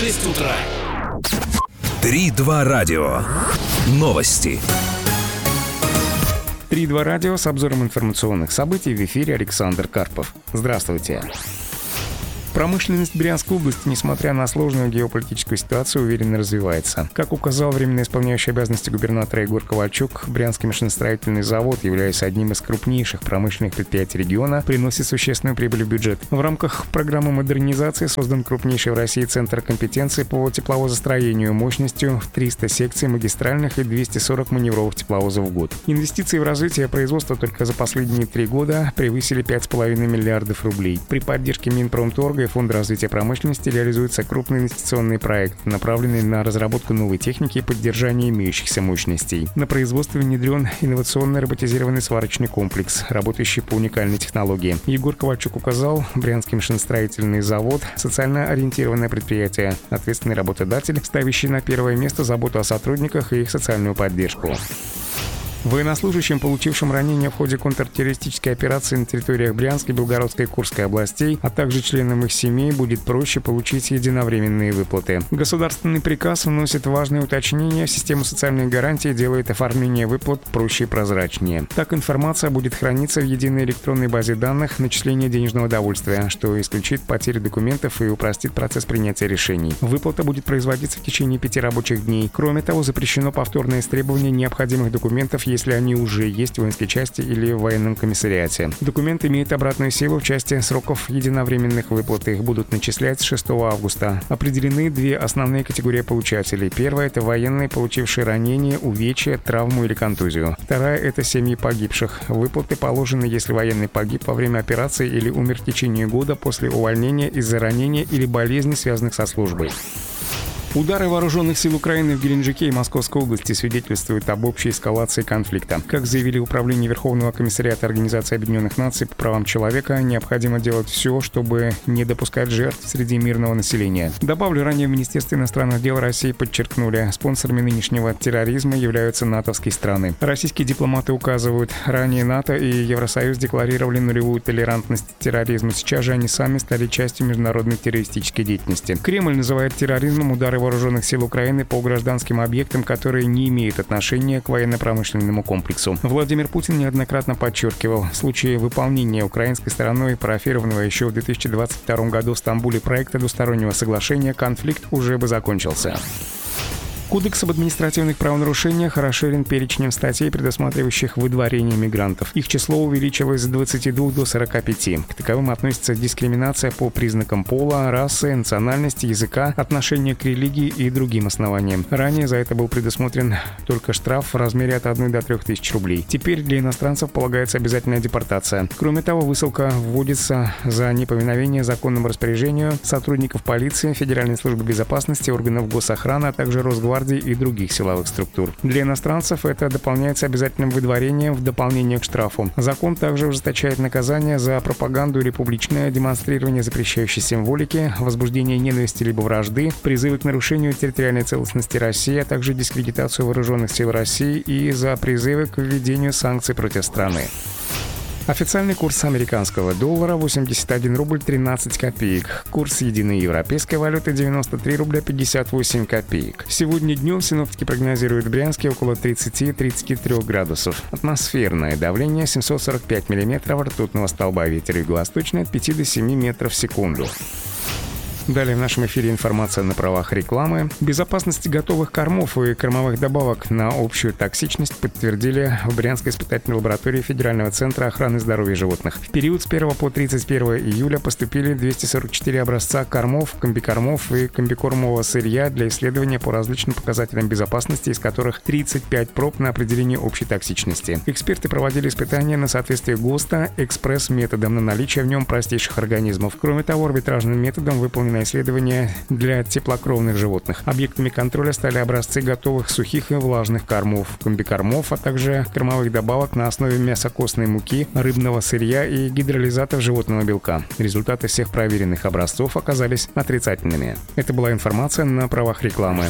6 утра. 3-2 радио. Новости. 3-2 радио с обзором информационных событий. В эфире Александр Карпов. Здравствуйте. Промышленность Брянской области, несмотря на сложную геополитическую ситуацию, уверенно развивается. Как указал временно исполняющий обязанности губернатора Егор Ковальчук, Брянский машиностроительный завод, являясь одним из крупнейших промышленных предприятий региона, приносит существенную прибыль в бюджет. В рамках программы модернизации создан крупнейший в России центр компетенции по тепловозостроению мощностью в 300 секций магистральных и 240 маневровых тепловозов в год. Инвестиции в развитие производства только за последние 3 года превысили 5,5 миллиардов рублей. При поддержке Минпромторга и Фонда развития промышленности реализуется крупный инвестиционный проект, направленный на разработку новой техники и поддержание имеющихся мощностей. На производство внедрен инновационный роботизированный сварочный комплекс, работающий по уникальной технологии. Егор Ковальчук указал, Брянский машиностроительный завод – социально ориентированное предприятие, ответственный работодатель, ставящий на первое место заботу о сотрудниках и их социальную поддержку. Военнослужащим, получившим ранения в ходе контртеррористической операции на территориях Брянской, Белгородской и Курской областей, а также членам их семей, будет проще получить единовременные выплаты. Государственный приказ вносит важные уточнения в систему социальных гарантий и делает оформление выплат проще и прозрачнее. Так, информация будет храниться в единой электронной базе данных начисления денежного довольствия, что исключит потери документов и упростит процесс принятия решений. Выплата будет производиться в течение 5 рабочих дней. Кроме того, запрещено повторное истребование необходимых документов, если они уже есть в воинской части или в военном комиссариате. Документ имеет обратную силу в части сроков единовременных выплат. Их будут начислять с 6 августа. Определены 2 основные категории получателей. Первая – это военные, получившие ранение, увечья, травму или контузию. Вторая – это семьи погибших. Выплаты положены, если военный погиб во время операции или умер в течение года после увольнения из-за ранения или болезни, связанных со службой. Удары вооруженных сил Украины в Геленджике и Московской области свидетельствуют об общей эскалации конфликта. Как заявили в Управлении Верховного комиссариата Организации Объединенных Наций по правам человека, необходимо делать все, чтобы не допускать жертв среди мирного населения. Добавлю, ранее в Министерстве иностранных дел России подчеркнули, спонсорами нынешнего терроризма являются натовские страны. Российские дипломаты указывают, ранее НАТО и Евросоюз декларировали нулевую толерантность терроризму. Сейчас же они сами стали частью международной террористической деятельности. Кремль называет терроризмом удары вооруженных сил Украины по гражданским объектам, которые не имеют отношения к военно-промышленному комплексу. Владимир Путин неоднократно подчеркивал, в случае выполнения украинской стороной парафированного еще в 2022 году в Стамбуле проекта двустороннего соглашения, конфликт уже бы закончился. Кодекс об административных правонарушениях расширен перечнем статей, предусматривающих выдворение мигрантов. Их число увеличилось с 22 до 45. К таковым относятся дискриминация по признакам пола, расы, национальности, языка, отношения к религии и другим основаниям. Ранее за это был предусмотрен только штраф в размере от 1 до 3 тысяч рублей. Теперь для иностранцев полагается обязательная депортация. Кроме того, высылка вводится за неповиновение законному распоряжению сотрудников полиции, Федеральной службы безопасности, органов госохраны, а также Росгвардии и других силовых структур. Для иностранцев это дополняется обязательным выдворением в дополнение к штрафу. Закон также ужесточает наказание за пропаганду или публичное демонстрирование запрещающей символики, возбуждение ненависти либо вражды, призывы к нарушению территориальной целостности России, а также дискредитацию вооруженных сил России и за призывы к введению санкций против страны. Официальный курс американского доллара 81 рубль 13 копеек. Курс единой европейской валюты 93 рубля 58 копеек. Сегодня днем синоптики прогнозируют в Брянске около 30-33 градусов. Атмосферное давление 745 миллиметров ртутного столба. Ветер юго-восточный от 5 до 7 метров в секунду. Далее в нашем эфире информация на правах рекламы. Безопасность готовых кормов и кормовых добавок на общую токсичность подтвердили в Брянской испытательной лаборатории Федерального центра охраны здоровья животных. В период с 1 по 31 июля поступили 244 образца кормов, комбикормов и комбикормового сырья для исследования по различным показателям безопасности, из которых 35 проб на определение общей токсичности. Эксперты проводили испытания на соответствие ГОСТа экспресс-методом на наличие в нем простейших организмов. Кроме того, арбитражным методом выполнено исследования для теплокровных животных. Объектами контроля стали образцы готовых сухих и влажных кормов, комбикормов, а также кормовых добавок на основе мясокостной муки, рыбного сырья и гидролизатов животного белка. Результаты всех проверенных образцов оказались отрицательными. Это была информация на правах рекламы.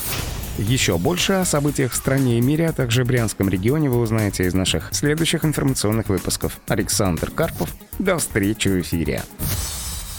Еще больше о событиях в стране и мире, а также в Брянском регионе вы узнаете из наших следующих информационных выпусков. Александр Карпов. До встречи в эфире.